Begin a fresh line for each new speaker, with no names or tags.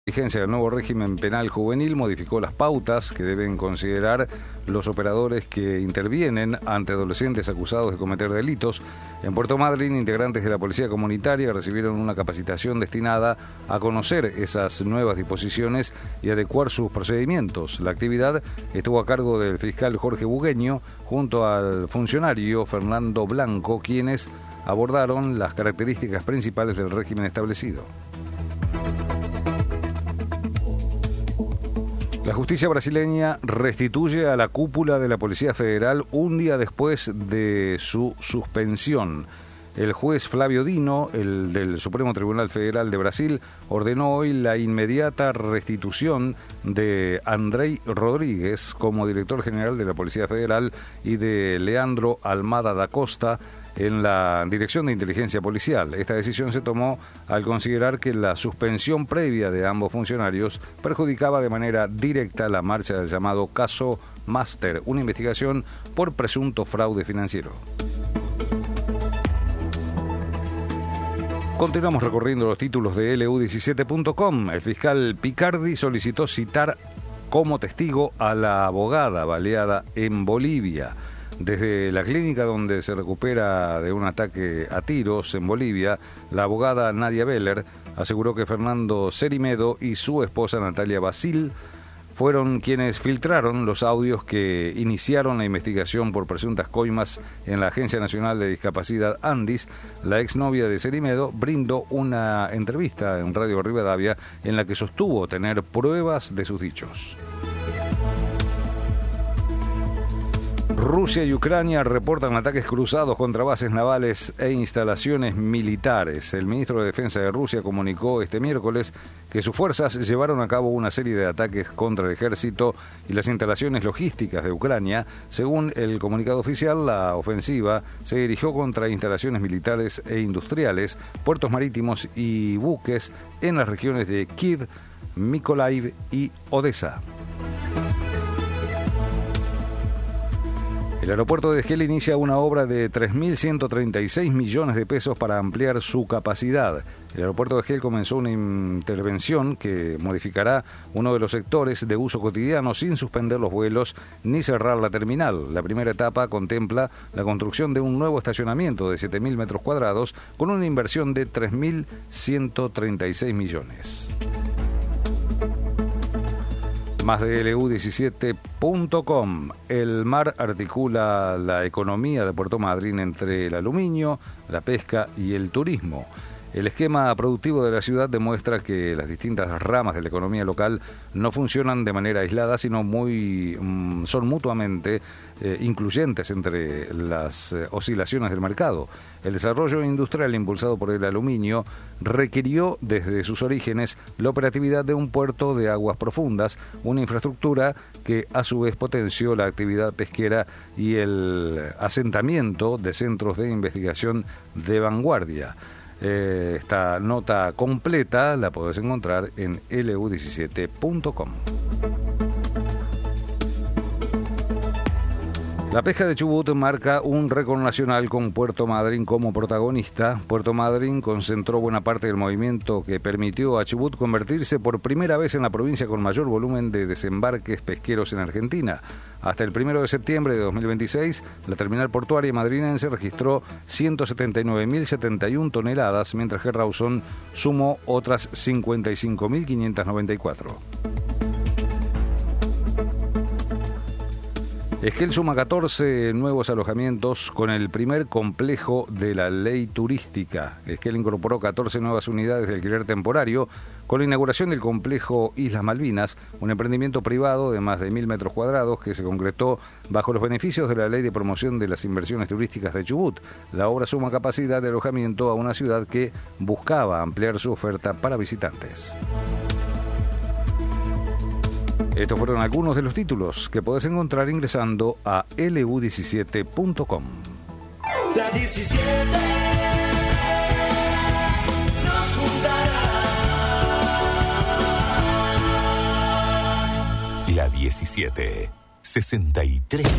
La vigencia del nuevo régimen penal juvenil modificó las pautas que deben considerar los operadores que intervienen ante adolescentes acusados de cometer delitos. En Puerto Madryn, integrantes de la Policía Comunitaria recibieron una capacitación destinada a conocer esas nuevas disposiciones y adecuar sus procedimientos. La actividad estuvo a cargo del fiscal Jorge Bugueño junto al funcionario Fernando Blanco, quienes abordaron las características principales del régimen establecido. La justicia brasileña restituye a la cúpula de la Policía Federal un día después de su suspensión. El juez Flávio Dino, el del Supremo Tribunal Federal de Brasil, ordenó hoy la inmediata restitución de Andrei Rodríguez como director general de la Policía Federal y de Leandro Almada da Costa en la Dirección de Inteligencia Policial. Esta decisión se tomó al considerar que la suspensión previa de ambos funcionarios perjudicaba de manera directa la marcha del llamado caso Master, una investigación por presunto fraude financiero. Continuamos recorriendo los títulos de LU17.com. El fiscal Picardi solicitó citar como testigo a la abogada baleada en Bolivia. Desde la clínica donde se recupera de un ataque a tiros en Bolivia, la abogada Nadia Beller aseguró que Fernando Cerimedo y su esposa Natalia Basil fueron quienes filtraron los audios que iniciaron la investigación por presuntas coimas en la Agencia Nacional de Discapacidad Andis. La exnovia de Cerimedo brindó una entrevista en Radio Rivadavia en la que sostuvo tener pruebas de sus dichos. Rusia y Ucrania reportan ataques cruzados contra bases navales e instalaciones militares. El ministro de Defensa de Rusia comunicó este miércoles que sus fuerzas llevaron a cabo una serie de ataques contra el ejército y las instalaciones logísticas de Ucrania. Según el comunicado oficial, la ofensiva se dirigió contra instalaciones militares e industriales, puertos marítimos y buques en las regiones de Kiev, Mykolaiv y Odessa. El aeropuerto de Esquel inicia una obra de 3.136 millones de pesos para ampliar su capacidad. El aeropuerto de Esquel comenzó una intervención que modificará uno de los sectores de uso cotidiano sin suspender los vuelos ni cerrar la terminal. La primera etapa contempla la construcción de un nuevo estacionamiento de 7.000 metros cuadrados con una inversión de 3.136 millones. Más de LU17.com. El mar articula la economía de Puerto Madryn entre el aluminio, la pesca y el turismo. El esquema productivo de la ciudad demuestra que las distintas ramas de la economía local no funcionan de manera aislada, sino son mutuamente incluyentes entre las oscilaciones del mercado. El desarrollo industrial impulsado por el aluminio requirió desde sus orígenes la operatividad de un puerto de aguas profundas, una infraestructura que a su vez potenció la actividad pesquera y el asentamiento de centros de investigación de vanguardia. Esta nota completa la podés encontrar en lu17.com. La pesca de Chubut marca un récord nacional con Puerto Madryn como protagonista. Puerto Madryn concentró buena parte del movimiento que permitió a Chubut convertirse por primera vez en la provincia con mayor volumen de desembarques pesqueros en Argentina. Hasta el 1 de septiembre de 2026, la terminal portuaria madrinense registró 179.071 toneladas, mientras que Rawson sumó otras 55.594. Esquel suma 14 nuevos alojamientos con el primer complejo de la ley turística. Esquel incorporó 14 nuevas unidades de alquiler temporario con la inauguración del complejo Islas Malvinas, un emprendimiento privado de más de 1.000 metros cuadrados que se concretó bajo los beneficios de la Ley de Promoción de las Inversiones Turísticas de Chubut. La obra suma capacidad de alojamiento a una ciudad que buscaba ampliar su oferta para visitantes. Estos fueron algunos de los títulos que podés encontrar ingresando a lu17.com.
La 17 nos juntará.
La 17, 63